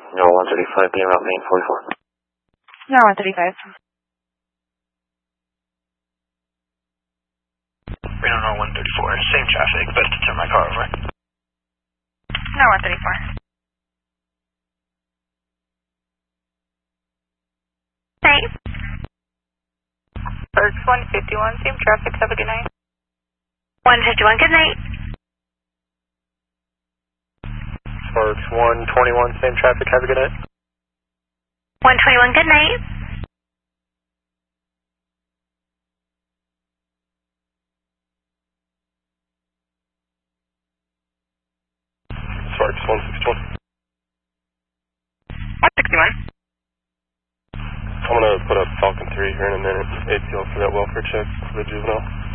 No 135, being route main 44. No 135. Reno no 134, same traffic, best to turn my car over. No 134. Hey. Birds 151, same traffic, have a good night. 151, good night. Sparks 121, same traffic, have a good night. 121, good night. Sparks 161. 161. I'm going to put up Falcon 3 here in a minute. ATL for that welfare check for the juvenile.